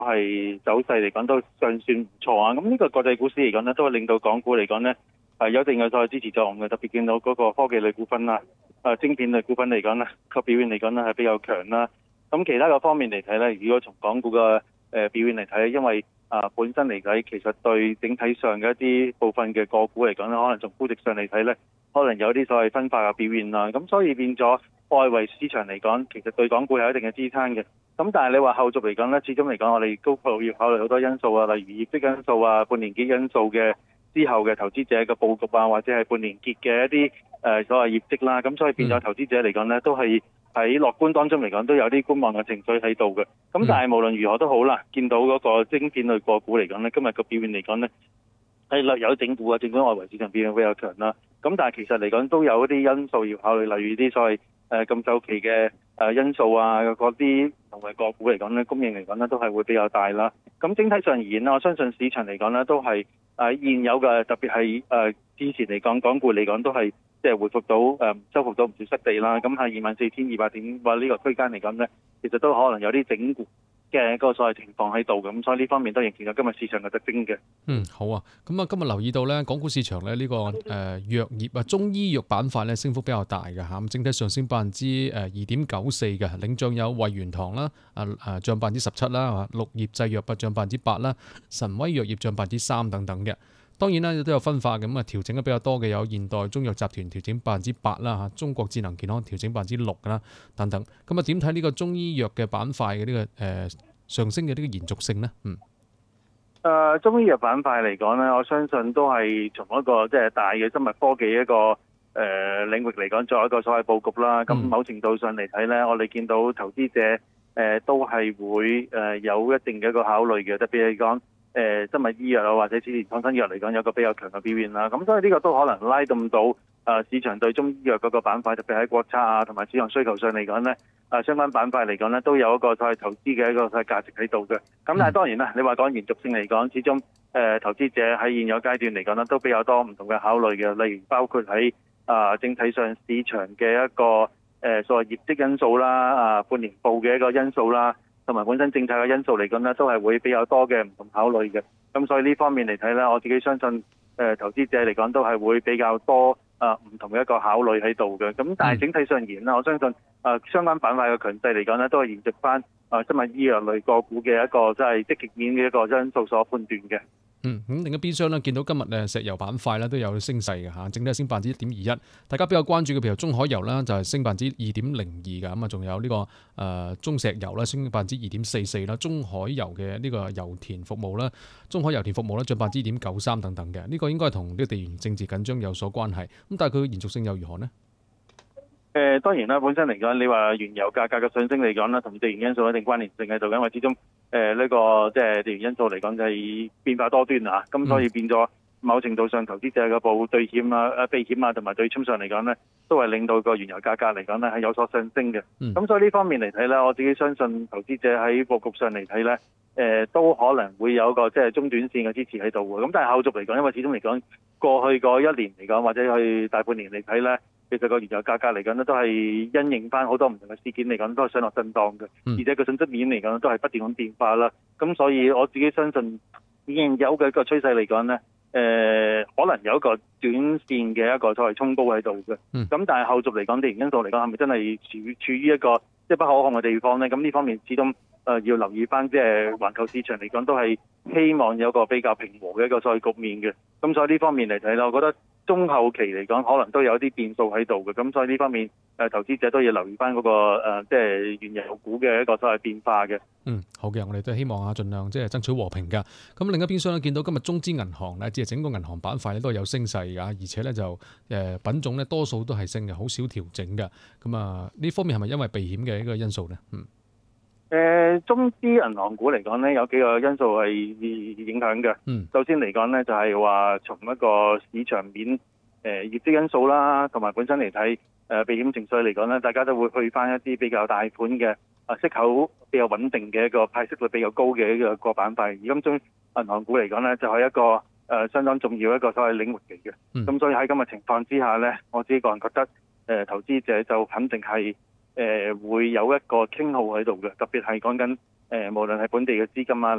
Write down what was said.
係走勢嚟講都尚算唔錯啊。咁呢個國際股市嚟講咧，都係令到港股嚟講咧係有一定嘅所謂支持作用嘅。特別見到嗰個科技類股份啦、晶片類股份嚟講咧，個表現嚟講咧係比較強啦。咁其他嘅方面嚟睇咧，如果從港股嘅表現嚟睇，因為本身嚟睇，其實對整體上嘅一啲部分嘅個股嚟講咧，可能從估值上嚟睇咧，可能有啲所謂分化嘅表現啦。咁所以變咗外圍市場嚟講，其實對港股有一定嘅支撐嘅。咁但係你話後續嚟講咧，始終嚟講，我哋都要考慮好多因素啊，例如業績因素啊、半年結因素嘅之後嘅投資者嘅佈局啊，或者係半年結嘅一啲所謂業績啦。咁所以變咗投資者嚟講咧，都係喺樂觀當中嚟講，都有啲觀望嘅情緒喺度嘅。咁但係無論如何都好啦，見到嗰個晶片類個股嚟講咧，今日個表現嚟講咧係略有整固啊，整體外圍市場表現比較強啦。咁但係其實嚟講都有一啲因素要考慮，例如啲所謂咁週期嘅因素啊，嗰啲同埋個股嚟講咧，供應嚟講咧都係會比較大啦。咁整體上而言啦，我相信市場嚟講咧都係現有嘅，特別係之前嚟講港股嚟講都係即係回復到收復到唔少失地啦。咁喺24,200點或呢個區間嚟講咧，其實都可能有啲整固嘅嗰個所謂情況喺度，咁所以呢方面都形成咗今日市場嘅特徵嘅。 好啊。咁啊，今日留意到咧，港股市場咧呢個藥業啊、中醫藥板塊咧升幅比較大嘅嚇，咁整體上升2.94%嘅，領漲有惠元堂啦，漲17%啦，綠葉製藥漲8%啦，神威藥業漲3%等等嘅。當然啦，都有分化嘅，咁調整得比較多嘅有現代中藥集團調整8%啦，中國智能健康調整6%啦，等等。咁啊，點睇呢個中醫藥嘅板塊嘅呢個上升嘅呢個延續性呢？ 中醫藥板塊嚟講咧，我相信都係從一個即係大嘅生物科技一個領域嚟講，作一個所謂佈局啦。咁某程度上嚟睇咧，我哋見到投資者都係會有一定嘅一個考慮嘅，特別係講生物醫藥啊，或者之前創新藥嚟講有個比較強嘅表現啦。咁所以呢個都可能拉動到市場對中醫藥嗰個板塊，特別喺國策啊同埋市場需求上嚟講咧，相關板塊嚟講咧都有一個所謂投資嘅一個所謂價值喺度嘅。咁但係當然啦，你話講延續性嚟講，始終投資者喺現有階段嚟講咧都比較多唔同嘅考慮嘅，例如包括喺整體上市場嘅一個所謂業績因素啦、半年報嘅一個因素啦，同埋本身政策嘅因素嚟講咧，都係會比較多嘅唔同考慮嘅。咁所以呢方面嚟睇咧，我自己相信投資者嚟講都係會比較多唔同嘅一個考慮喺度嘅。咁但係整體上而言啦，我相信相關板塊嘅強勢嚟講咧，都係延續翻生物醫藥類個股嘅一個即係積極面嘅一個因素所判斷嘅。 咁另一邊廂咧，見到今日石油板塊咧都有升勢嘅嚇，整體升1.21%。大家比較關注嘅譬如中海油啦，就係升2.02%嘅，咁啊仲有呢個中石油啦，升2.44%啦，中海油嘅呢個油田服務啦，中海油田服務咧漲1.93%等等嘅。呢個應該係同呢個地緣政治緊張有所關係。咁但係佢嘅延續性又如何呢？ 當然啦，本身嚟講，你話原油價格嘅上升嚟講啦，同地緣因素一定關聯性喺度，因為始終呢個即係地緣因素嚟講就係變化多端啊，咁所以變咗某程度上投資者嘅對險啊、避險啊同埋對沖上嚟講咧，都係令到個原油價格嚟講咧係有所上升嘅。咁所以呢方面嚟睇咧，我自己相信投資者喺佈局上嚟睇咧，都可能會有一個即係中短線嘅支持喺度嘅。咁但係後續嚟講，因為始終嚟講過去嗰一年嚟講，或者去大半年嚟睇咧，其實個原油價格嚟講咧，都係因應翻好多唔同嘅事件嚟講，都係上落震盪嘅，而且個信息面嚟講都係不斷咁變化啦。咁所以我自己相信現有嘅一個趨勢嚟講咧，可能有一個短線嘅一個所謂衝高喺度嘅。咁但係後續嚟講，地緣因素嚟講係咪真係處於一個即係不可控嘅地方咧？咁呢方面始終要留意翻，即係環球市場嚟講都係希望有一個比較平和嘅一個所謂局面嘅。咁所以呢方面嚟睇咧，我覺得中後期嚟講可能都有啲變數喺度嘅。咁所以呢方面投資者都要留意翻嗰個即係原油股嘅一個所謂變化嘅。 好嘅，我哋都希望盡量即係爭取和平㗎。咁另一邊廂咧，見到今日中資銀行咧，即係整個銀行板塊咧都係有升勢㗎，而且咧就品種咧多數都係升嘅，好少調整嘅。咁呢方面係咪因為避險嘅一個因素咧？ 中資銀行股嚟講咧，有幾個因素係影響嘅。首先嚟講咧，就係話從一個市場面業績因素啦，同埋本身嚟睇避險情緒嚟講咧，大家都會去翻一啲比較大盤嘅息口比較穩定嘅一個派息率比較高嘅一個板塊。而今中銀行股嚟講咧，就係一個相當重要一個所謂領域嚟嘅。咁所以喺咁嘅情況之下咧，我自己個人覺得投資者就肯定係會有一個傾向喺度嘅，特別係講緊無論係本地嘅資金啊。